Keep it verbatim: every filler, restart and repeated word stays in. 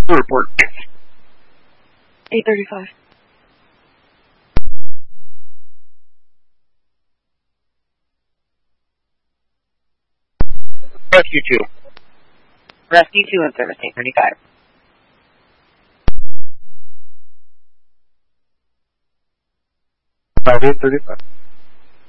report. eight thirty-five. Rescue two. Rescue two in service, eight thirty-five. Five eight thirty-five.